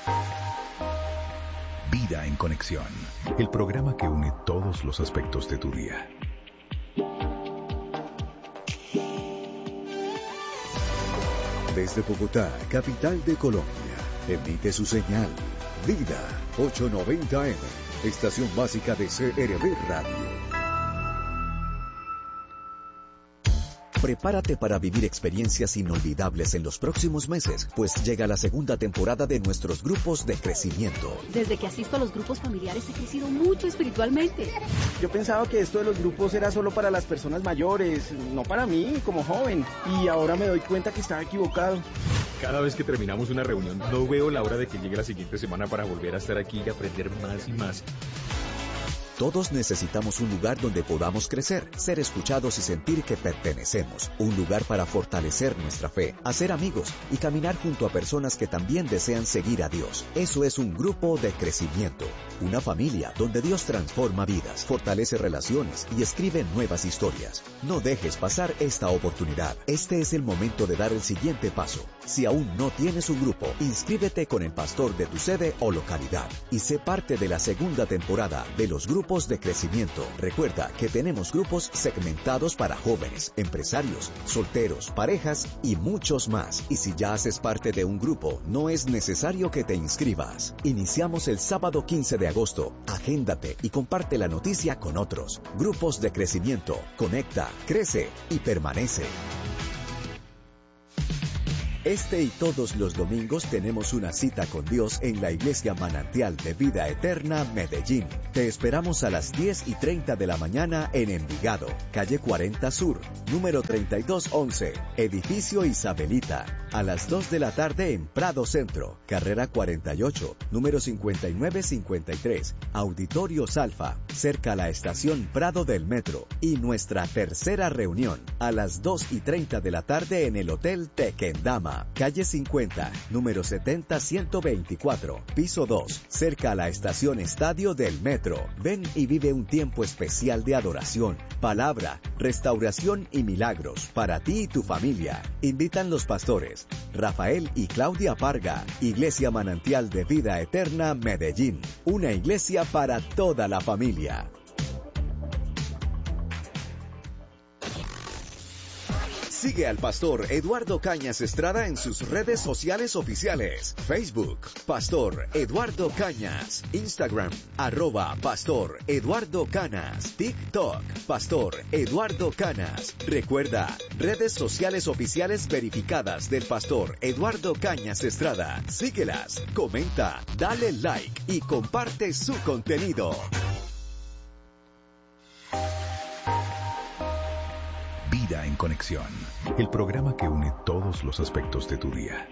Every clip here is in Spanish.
Vida en Conexión, el programa que une todos los aspectos de tu día. Desde Bogotá, capital de Colombia, emite su señal Vida 890M, estación básica de CRB Radio. Prepárate para vivir experiencias inolvidables en los próximos meses, pues llega la segunda temporada de nuestros grupos de crecimiento. Desde que asisto a los grupos familiares he crecido mucho espiritualmente. Yo pensaba que esto de los grupos era solo para las personas mayores, no para mí como joven, y ahora me doy cuenta que estaba equivocado. Cada vez que terminamos una reunión no veo la hora de que llegue la siguiente semana para volver a estar aquí y aprender más y más. Todos necesitamos un lugar donde podamos crecer, ser escuchados y sentir que pertenecemos. Un lugar para fortalecer nuestra fe, hacer amigos y caminar junto a personas que también desean seguir a Dios. Eso es un grupo de crecimiento. Una familia donde Dios transforma vidas, fortalece relaciones y escribe nuevas historias. No dejes pasar esta oportunidad. Este es el momento de dar el siguiente paso. Si aún no tienes un grupo, inscríbete con el pastor de tu sede o localidad y sé parte de la segunda temporada de los grupos de crecimiento. Recuerda que tenemos grupos segmentados para jóvenes, empresarios, solteros, parejas y muchos más. Y si ya haces parte de un grupo, no es necesario que te inscribas. Iniciamos el sábado 15 de agosto. Agéndate y comparte la noticia con otros. Grupos de crecimiento. Conecta, crece y permanece. Este y todos los domingos tenemos una cita con Dios en la Iglesia Manantial de Vida Eterna, Medellín. Te esperamos a las 10:30 de la mañana en Envigado, calle 40 Sur, número 3211, edificio Isabelita. A las 2 de la tarde en Prado Centro, carrera 48, número 5953, Auditorio Salfa, cerca a la estación Prado del Metro. Y nuestra tercera reunión, a las 2:30 de la tarde en el Hotel Tequendama, calle 50, número 70124, piso 2, cerca a la estación Estadio del Metro. Ven y vive un tiempo especial de adoración, palabra, restauración y milagros para ti y tu familia. Invitan los pastores Rafael y Claudia Parga. Iglesia Manantial de Vida Eterna, Medellín. Una iglesia para toda la familia. Sigue al pastor Eduardo Cañas Estrada en sus redes sociales oficiales. Facebook, Pastor Eduardo Cañas. Instagram, @Pastor Eduardo Canas. TikTok, Pastor Eduardo Canas. Recuerda, redes sociales oficiales verificadas del pastor Eduardo Cañas Estrada. Síguelas, comenta, dale like y comparte su contenido. Vida en Conexión, el programa que une todos los aspectos de tu día.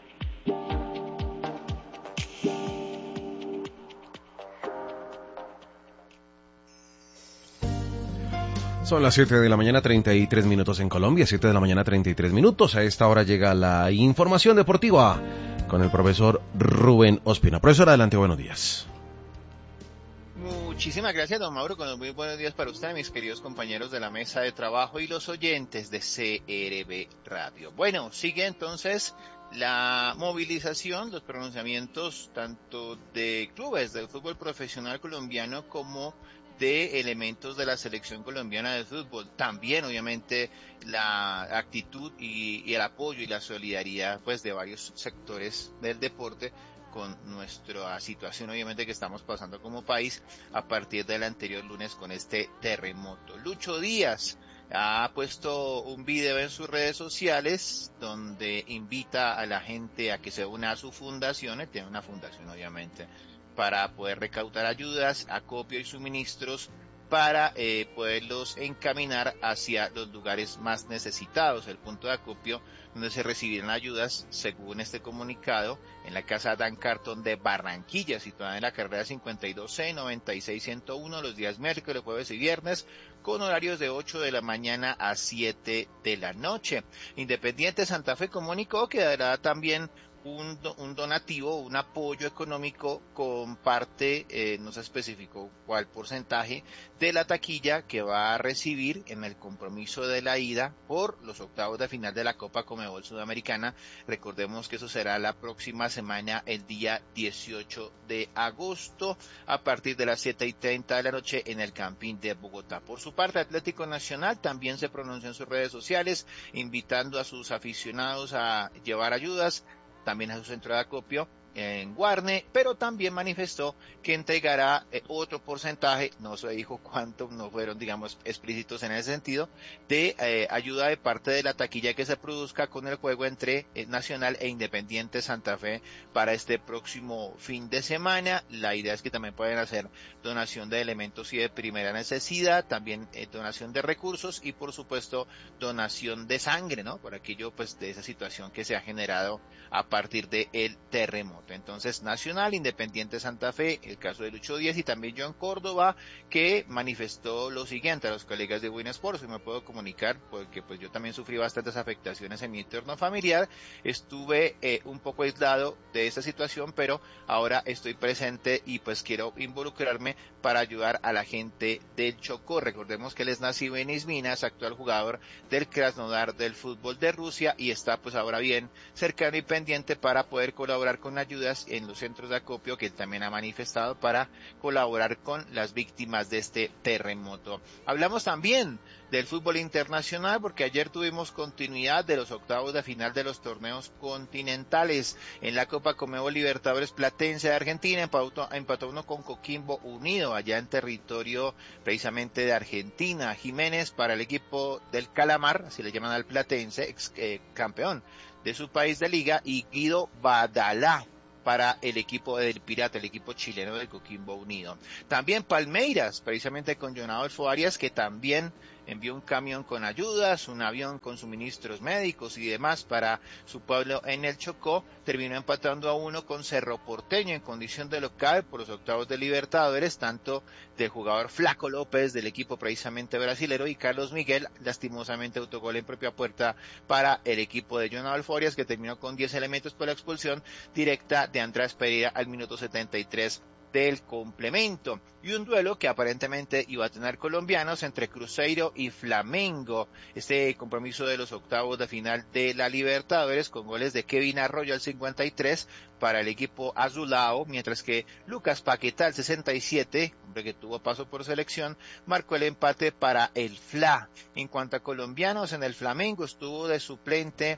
Son las 7 de la mañana, 33 minutos en Colombia, 7 de la mañana, 33 minutos. A esta hora llega la información deportiva con el profesor Rubén Ospina. Profesor, adelante, buenos días. Muchísimas gracias, don Mauro. Con muy buenos días para usted, mis queridos compañeros de la mesa de trabajo y los oyentes de CRB Radio. Bueno, sigue entonces la movilización, los pronunciamientos tanto de clubes del fútbol profesional colombiano como de elementos de la selección colombiana de fútbol. También, obviamente, la actitud y el apoyo y la solidaridad, pues, de varios sectores del deporte con nuestra situación, obviamente, que estamos pasando como país a partir del anterior lunes con este terremoto. Lucho Díaz ha puesto un video en sus redes sociales donde invita a la gente a que se una a su fundación. Él tiene una fundación, obviamente, para poder recaudar ayudas, acopio y suministros para poderlos encaminar hacia los lugares más necesitados. El punto de acopio donde se recibirán ayudas, según este comunicado, en la Casa Dan Carton de Barranquilla, situada en la carrera 52C, 96101, los días miércoles, jueves y viernes, con horarios de 8 de la mañana a 7 de la noche. Independiente Santa Fe comunicó que dará también un donativo, un apoyo económico con parte, no se especificó cuál porcentaje, de la taquilla que va a recibir en el compromiso de la ida por los octavos de final de la Copa Conmebol Sudamericana. Recordemos que eso será la próxima semana, el día 18 de agosto, a partir de las 7:30 de la noche en el Campín de Bogotá. Por su parte, Atlético Nacional también se pronunció en sus redes sociales, invitando a sus aficionados a llevar ayudas, también a su centro de acopio en Guarne, pero también manifestó que entregará otro porcentaje, no se dijo cuánto, no fueron, digamos, explícitos en ese sentido, de ayuda de parte de la taquilla que se produzca con el juego entre Nacional e Independiente Santa Fe para este próximo fin de semana. La idea es que también pueden hacer donación de elementos y de primera necesidad, también donación de recursos y por supuesto donación de sangre, ¿no? Por aquello pues de esa situación que se ha generado a partir del terremoto. Entonces, Nacional, Independiente Santa Fe, el caso de Lucho Díaz y también John Córdoba, que manifestó lo siguiente a los colegas de Win Sports, y me puedo comunicar porque pues yo también sufrí bastantes afectaciones en mi entorno familiar, estuve un poco aislado de esta situación, pero ahora estoy presente y pues quiero involucrarme para ayudar a la gente del Chocó. Recordemos que él es nacido en Izminas, actual jugador del Krasnodar del fútbol de Rusia y está pues ahora bien cercano y pendiente para poder colaborar con ayudas en los centros de acopio que él también ha manifestado para colaborar con las víctimas de este terremoto. Hablamos también del fútbol internacional porque ayer tuvimos continuidad de los octavos de final de los torneos continentales. En la Copa Conmebol Libertadores, Platense de Argentina empató uno con Coquimbo Unido allá en territorio precisamente de Argentina. Jiménez para el equipo del Calamar, así le llaman al Platense, ex campeón de su país de liga, y Guido Badalá para el equipo del Pirata, el equipo chileno del Coquimbo Unido. También Palmeiras, precisamente con John Adolfo Arias, que también envió un camión con ayudas, un avión con suministros médicos y demás para su pueblo en el Chocó, terminó empatando a uno con Cerro Porteño en condición de local por los octavos de Libertadores, tanto del jugador Flaco López del equipo precisamente brasilero y Carlos Miguel, lastimosamente autogol en propia puerta para el equipo de John Adolfo Arias, que terminó con 10 elementos por la expulsión directa de Andrés Pereira al minuto 73 del complemento, y un duelo que aparentemente iba a tener colombianos entre Cruzeiro y Flamengo, este compromiso de los octavos de final de la Libertadores, con goles de Kevin Arroyo al 53 para el equipo azulao, mientras que Lucas Paquetá al 67, hombre que tuvo paso por selección, marcó el empate para el FLA. En cuanto a colombianos, en el Flamengo estuvo de suplente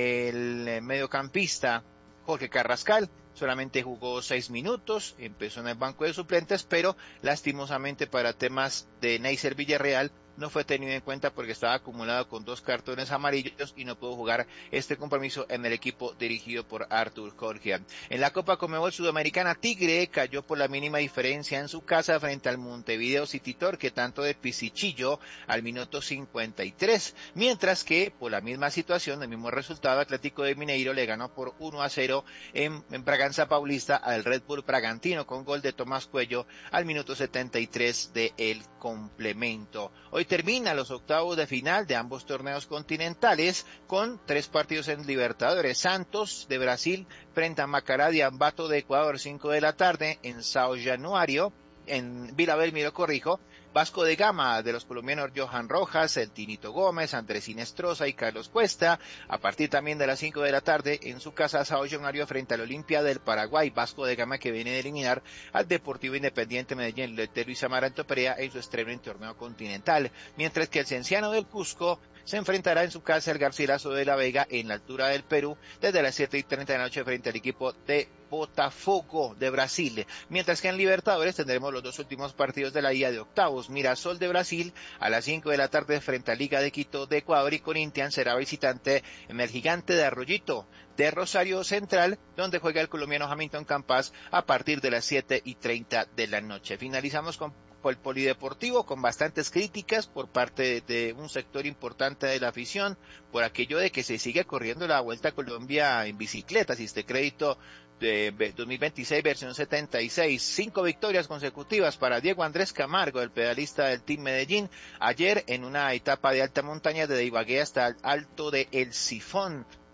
el mediocampista Jorge Carrascal, solamente jugó 6 minutos, empezó en el banco de suplentes, pero lastimosamente para temas de Neisser Villarreal no fue tenido en cuenta porque estaba acumulado con 2 cartones amarillos y no pudo jugar este compromiso en el equipo dirigido por Artur Jorge. En la Copa Conmebol Sudamericana, Tigre cayó por la mínima diferencia en su casa frente al Montevideo City Torque, tanto de Pisichillo al minuto 53, mientras que por la misma situación, el mismo resultado, Atlético de Mineiro le ganó por 1-0 en Braganza Paulista al Red Bull Bragantino con gol de Tomás Cuello al minuto 73 del complemento. Hoy termina los octavos de final de ambos torneos continentales con 3 partidos en Libertadores. Santos de Brasil frente a Macará de Ambato de Ecuador, 5 de la tarde en São Januário, en Vila Belmiro, corrijo. Vasco de Gama de los colombianos Johan Rojas, el Tinito Gómez, Andrés Inestrosa y Carlos Cuesta, a partir también de las 5 de la tarde en su casa São Januário frente al Olimpia del Paraguay. Vasco de Gama que viene de eliminar al Deportivo Independiente Medellín de Luis Amaranto Perea en su estreno en torneo continental, mientras que el Cienciano del Cusco se enfrentará en su casa el Garcilaso de la Vega en la altura del Perú desde las 7:30 de la noche frente al equipo de Botafogo de Brasil, mientras que en Libertadores tendremos los 2 últimos partidos de la ida de octavos. Mirasol de Brasil a las 5 de la tarde frente a Liga de Quito de Ecuador, y Corinthians será visitante en el Gigante de Arroyito de Rosario Central, donde juega el colombiano Hamilton Campas a partir de las 7:30 de la noche. Finalizamos con el polideportivo con bastantes críticas por parte de un sector importante de la afición por aquello de que se sigue corriendo la Vuelta a Colombia en bicicleta, si este crédito de 2026 versión 76, 5 victorias consecutivas para Diego Andrés Camargo, el pedalista del Team Medellín, ayer en una etapa de alta montaña desde Ibagué hasta el Alto de El Sifón.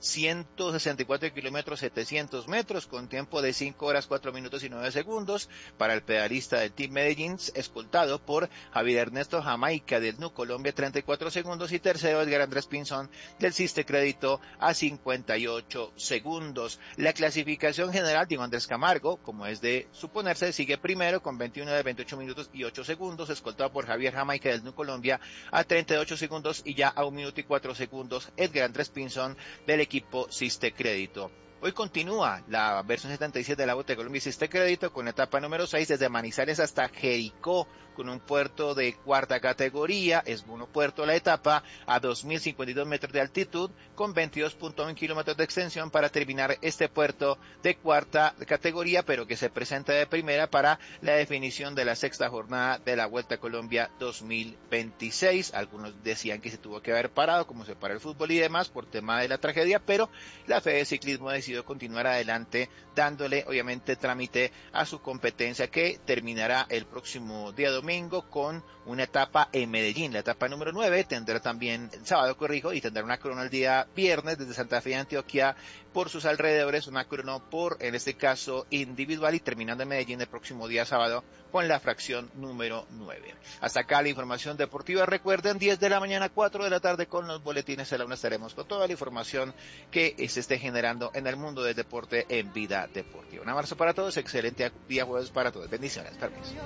164 kilómetros 700 metros con tiempo de 5 horas 4 minutos y 9 segundos para el pedalista del Team Medellín, escoltado por Javier Ernesto Jamaica del NU Colombia 34 segundos y tercero Edgar Andrés Pinzón del Siste Crédito a 58 segundos. La clasificación general, Diego Andrés Camargo, como es de suponerse, sigue primero con 21 de 28 minutos y 8 segundos, escoltado por Javier Jamaica del NU Colombia a 38 segundos y ya a 1 minuto y 4 segundos Edgar Andrés Pinzón del equipo Siste Crédito. Hoy continúa la versión 77 de la Vuelta de Colombia y Siste Crédito con la etapa número 6 desde Manizales hasta Jericó, con un puerto de cuarta categoría, es monopuerto la etapa, a 2.052 metros de altitud, con 22.1 kilómetros de extensión para terminar este puerto de cuarta categoría, pero que se presenta de primera para la definición de la sexta jornada de la Vuelta a Colombia 2026. Algunos decían que se tuvo que haber parado, como se para el fútbol y demás, por tema de la tragedia, pero la Fede Ciclismo ha decidido continuar adelante, dándole obviamente trámite a su competencia que terminará el próximo día domingo con una etapa en Medellín. La etapa número 9 tendrá también el sábado, y tendrá una crono el día viernes desde Santa Fe de Antioquia por sus alrededores, una crono por, en este caso, individual, y terminando en Medellín el próximo día sábado con la fracción número 9. Hasta acá la información deportiva. Recuerden, 10 de la mañana, 4 de la tarde con los boletines de la una estaremos con toda la información que se esté generando en el mundo del deporte en Vida Deportiva. Un abrazo para todos, excelente día jueves para todos. Bendiciones, permiso.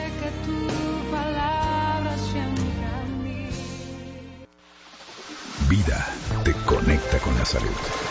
Vida te conecta con la salud.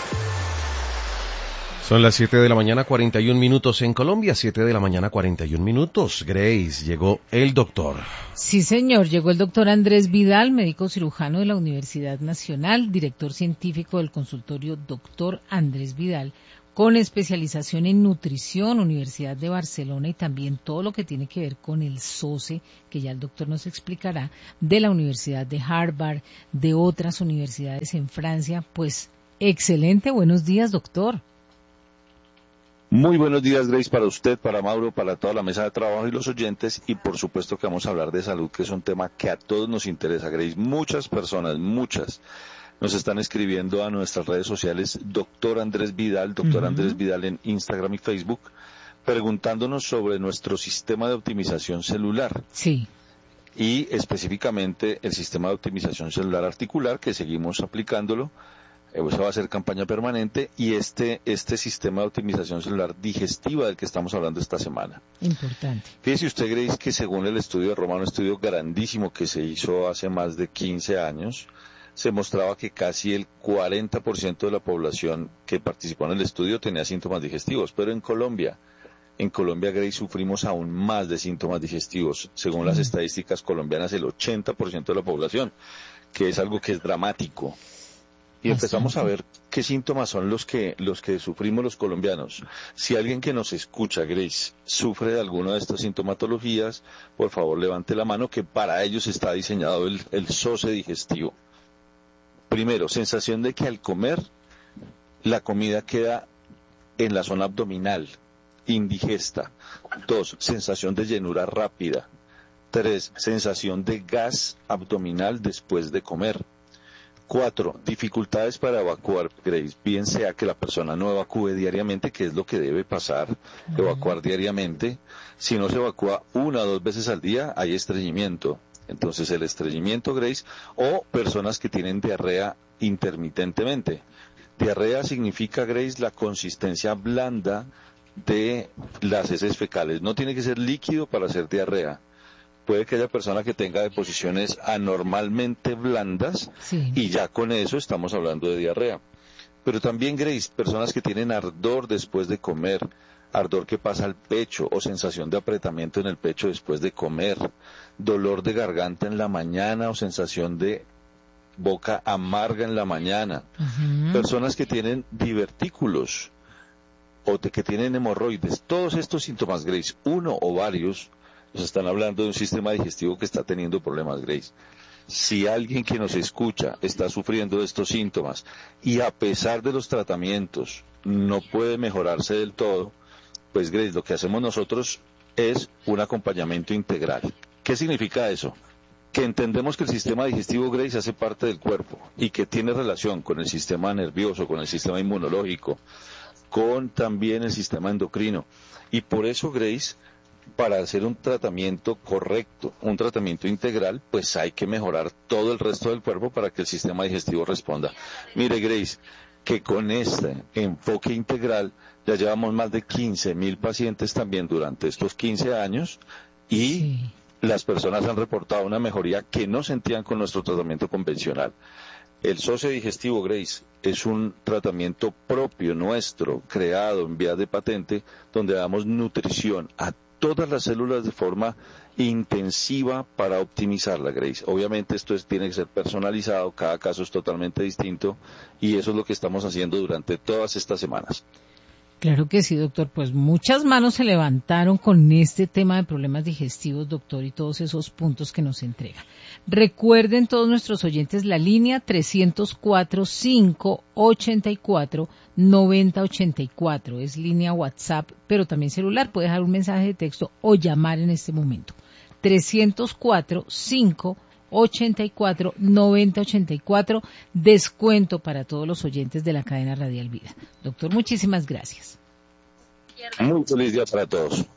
Son las 7 de la mañana, 41 minutos en Colombia, 7 de la mañana, 41 minutos. Grace, llegó el doctor. Sí, señor, llegó el doctor Andrés Vidal, médico cirujano de la Universidad Nacional, director científico del consultorio Doctor Andrés Vidal, con especialización en nutrición, Universidad de Barcelona, y también todo lo que tiene que ver con el SOCE, que ya el doctor nos explicará, de la Universidad de Harvard, de otras universidades en Francia. Pues, excelente, buenos días, doctor. Muy buenos días, Grace, para usted, para Mauro, para toda la mesa de trabajo y los oyentes, y por supuesto que vamos a hablar de salud, que es un tema que a todos nos interesa, Grace. Muchas personas, nos están escribiendo a nuestras redes sociales, doctor Andrés Vidal, Andrés Vidal en Instagram y Facebook, preguntándonos sobre nuestro sistema de optimización celular. Sí. Y específicamente el sistema de optimización celular articular, que seguimos aplicándolo. Esa va a ser campaña permanente, y este sistema de optimización celular digestiva del que estamos hablando esta semana. Importante. Fíjese usted, Grace, que según el estudio de Roma, un estudio grandísimo que se hizo hace más de 15 años, se mostraba que casi el 40% de la población que participó en el estudio tenía síntomas digestivos, pero en Colombia, Grace, sufrimos aún más de síntomas digestivos. Según las estadísticas colombianas, el 80% de la población, que es algo que es dramático. Y empezamos a ver qué síntomas son los que sufrimos los colombianos. Si alguien que nos escucha, Grace, sufre de alguna de estas sintomatologías, por favor levante la mano, que para ellos está diseñado el SOCE digestivo. Primero, sensación de que al comer la comida queda en la zona abdominal, indigesta. 2, sensación de llenura rápida. 3, sensación de gas abdominal después de comer. 4, dificultades para evacuar, Grace, bien sea que la persona no evacúe diariamente, que es lo que debe pasar, evacuar diariamente. Si no se evacúa 1 o 2 veces al día, hay estreñimiento. Entonces el estreñimiento, Grace, o personas que tienen diarrea intermitentemente. Diarrea significa, Grace, la consistencia blanda de las heces fecales. No tiene que ser líquido para hacer diarrea. Puede que haya personas que tengan deposiciones anormalmente blandas, sí, y ya con eso estamos hablando de diarrea. Pero también, Grace, personas que tienen ardor después de comer, ardor que pasa al pecho o sensación de apretamiento en el pecho después de comer, dolor de garganta en la mañana o sensación de boca amarga en la mañana, personas que tienen divertículos o que tienen hemorroides. Todos estos síntomas, Grace, uno o varios, nos están hablando de un sistema digestivo que está teniendo problemas, Grace. Si alguien que nos escucha está sufriendo de estos síntomas y a pesar de los tratamientos no puede mejorarse del todo, pues, Grace, lo que hacemos nosotros es un acompañamiento integral. ¿Qué significa eso? que entendemos que el sistema digestivo, Grace, hace parte del cuerpo y que tiene relación con el sistema nervioso, con el sistema inmunológico, con también el sistema endocrino. Y por eso, Grace, para hacer un tratamiento correcto, un tratamiento integral, pues hay que mejorar todo el resto del cuerpo para que el sistema digestivo responda. Mire, Grace, que con este enfoque integral ya llevamos más de 15,000 pacientes también durante estos 15 años y sí, las personas han reportado una mejoría que no sentían con nuestro tratamiento convencional. El sociodigestivo, Grace, es un tratamiento propio nuestro, creado en vía de patente, donde damos nutrición a todas las células de forma intensiva para optimizarla, Grace. Obviamente esto tiene que ser personalizado, cada caso es totalmente distinto y eso es lo que estamos haciendo durante todas estas semanas. Claro que sí, doctor. Pues muchas manos se levantaron con este tema de problemas digestivos, doctor, y todos esos puntos que nos entrega. Recuerden todos nuestros oyentes la línea 304-584-9084. Es línea WhatsApp, pero también celular. Puede dejar un mensaje de texto o llamar en este momento. 304-584-9084. Descuento para todos los oyentes de la cadena Radial Vida. Doctor, muchísimas gracias. Muy feliz día para todos.